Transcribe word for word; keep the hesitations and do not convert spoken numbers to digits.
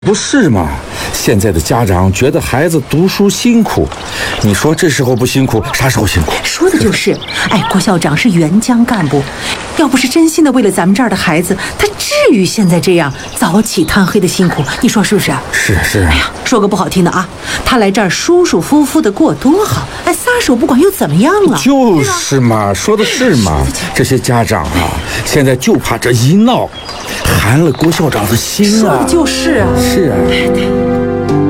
不是嘛？现在的家长觉得孩子读书辛苦，你说这时候不辛苦，啥时候辛苦？ 说的就是，哎，郭校长是援疆干部，要不是真心的为了咱们这儿的孩子，他至于现在这样早起贪黑的辛苦？你说是不是？ 是是。 哎呀，说个不好听的啊，他来这儿舒舒服服的过多好，哎，撒手不管又怎么样啊？ 就是嘛，说的是嘛，这些家长啊，现在就怕这一闹，寒了郭校长的心啊。 说的就是啊。 是啊。 对对。